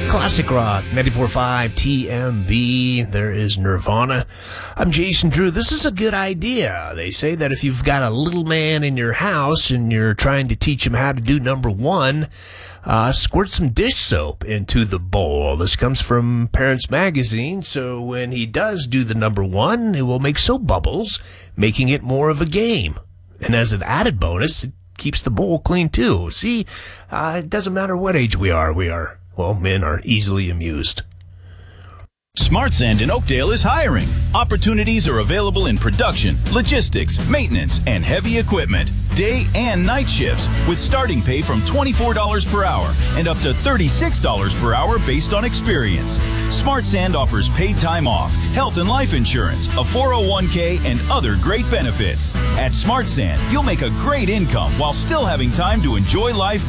Classic Rock, 94.5 TMB. There is Nirvana. I'm Jason Drew. This is a good idea. They say that if you've got a little man in your house and you're trying to teach him how to do number one, squirt some dish soap into the bowl. This comes from Parents Magazine, so when he does do the number one, it will make soap bubbles, making it more of a game. And as an added bonus, it keeps the bowl clean too. See, it doesn't matter what age we are, men are easily amused. Smart Sand in Oakdale is hiring. Opportunities are available in production, logistics, maintenance, and heavy equipment. Day and night shifts with starting pay from $24 per hour and up to $36 per hour based on experience. Smart Sand offers paid time off, health and life insurance, a 401k, and other great benefits. At Smart Sand, you'll make a great income while still having time to enjoy life